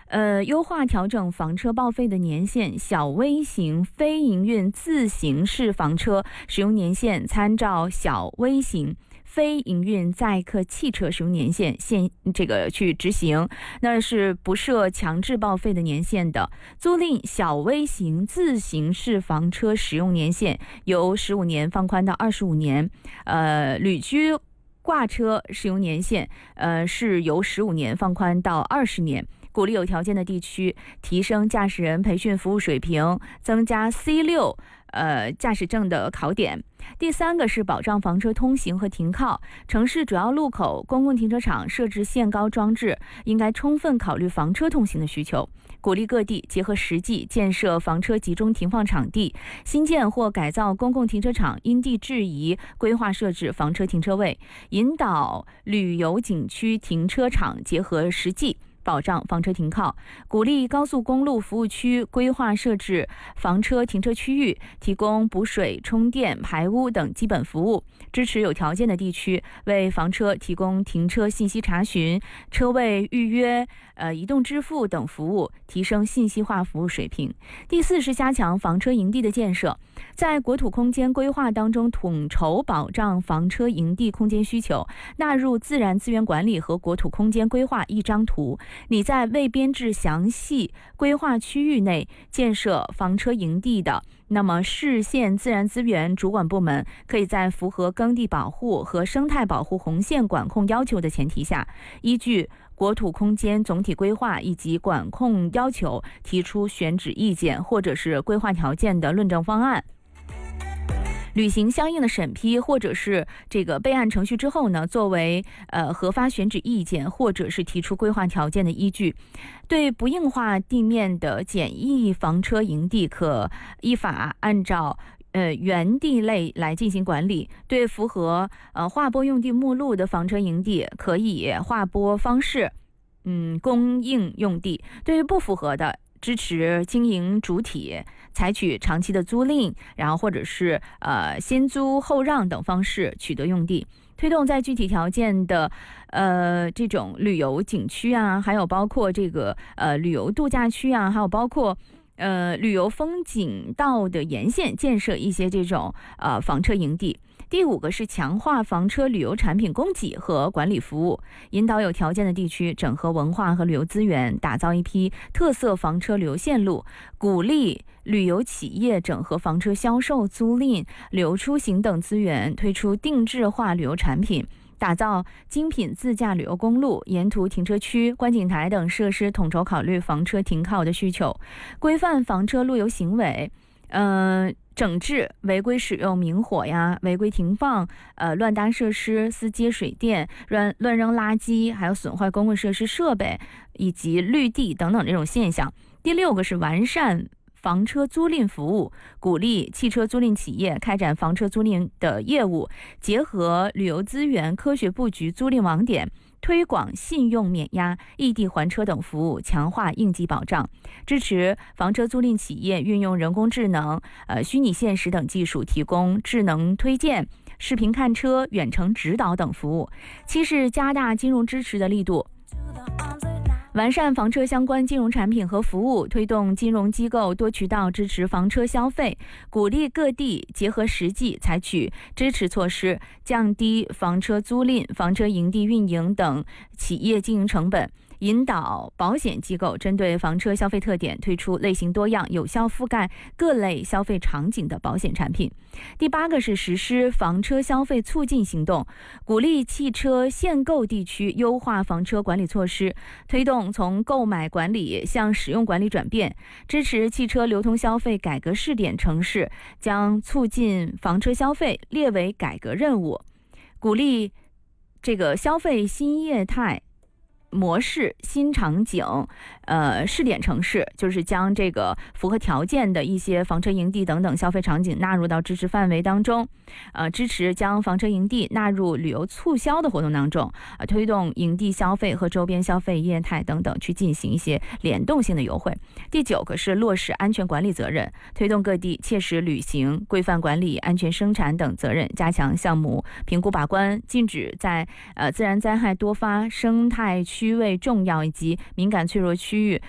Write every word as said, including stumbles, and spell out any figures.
呃，优化调整房车报废的年限，小微型非营运自行式房车使用年限参照小微型非营运载客汽车使用年限现这个去执行，那是不设强制报废的年限的。租赁小微型自行式房车使用年限由十五年放宽到二十五年，呃，旅居挂车使用年限呃是由十五年放宽到二十年。鼓励有条件的地区提升驾驶人培训服务水平，增加 C 六 呃驾驶证的考点。第三个是保障房车通行和停靠，城市主要路口、公共停车场设置限高装置，应该充分考虑房车通行的需求。鼓励各地结合实际建设房车集中停放场地，新建或改造公共停车场因地制宜规划设置房车停车位，引导旅游景区停车场结合实际保障房车停靠，鼓励高速公路服务区规划设置房车停车区域，提供补水、充电、排污等基本服务，支持有条件的地区为房车提供停车信息查询、车位预约、呃移动支付等服务，提升信息化服务水平。第四是加强房车营地的建设，在国土空间规划当中统筹保障房车营地空间需求，纳入自然资源管理和国土空间规划一张图。你在未编制详细规划区域内建设房车营地的，那么市县自然资源主管部门可以在符合耕地保护和生态保护红线管控要求的前提下，依据国土空间总体规划以及管控要求，提出选址意见或者是规划条件的论证方案。履行相应的审批或者是这个备案程序之后呢，作为呃核发选址意见或者是提出规划条件的依据。对不硬化地面的简易房车营地，可依法按照呃原地类来进行管理。对符合呃划拨用地目录的房车营地，可以划拨方式嗯供应用地。对于不符合的，支持经营主体采取长期的租赁，然后或者是呃先租后让等方式取得用地。推动在具体条件的呃这种旅游景区啊，还有包括这个呃旅游度假区啊，还有包括呃旅游风景道的沿线建设一些这种呃房车营地。第五个是强化房车旅游产品供给和管理服务，引导有条件的地区整合文化和旅游资源，打造一批特色房车旅游线路，鼓励旅游企业整合房车销售、租赁、旅游出行等资源，推出定制化旅游产品，打造精品自驾旅游公路，沿途停车区、观景台等设施统筹考虑房车停靠的需求，规范房车路游行为，呃整治违规使用明火呀、违规停放、呃乱搭设施、私接水电、乱乱扔垃圾，还有损坏公共设施设备以及绿地等等这种现象。第六个是完善房车租赁服务，鼓励汽车租赁企业开展房车租赁的业务，结合旅游资源科学布局租赁网点，推广信用免押、异地还车等服务，强化应急保障，支持房车租赁企业运用人工智能、呃虚拟现实等技术，提供智能推荐、视频看车、远程指导等服务。七是加大金融支持的力度，完善房车相关金融产品和服务，推动金融机构多渠道支持房车消费，鼓励各地结合实际采取支持措施，降低房车租赁、房车营地运营等企业经营成本，引导保险机构针对房车消费特点推出类型多样、有效覆盖各类消费场景的保险产品。第八个是实施房车消费促进行动，鼓励汽车限购地区优化房车管理措施，推动从购买管理向使用管理转变，支持汽车流通消费改革试点城市，将促进房车消费列为改革任务，鼓励这个消费新业态模式、新场景，呃，试点城市，就是将这个符合条件的一些房车营地等等消费场景纳入到支持范围当中，呃，支持将房车营地纳入旅游促销的活动当中，呃，推动营地消费和周边消费业态等等去进行一些联动性的优惠。第九个是落实安全管理责任，推动各地切实履行规范管理、安全生产等责任，加强项目评估把关，禁止在呃自然灾害多发、生态区位重要以及敏感脆弱区域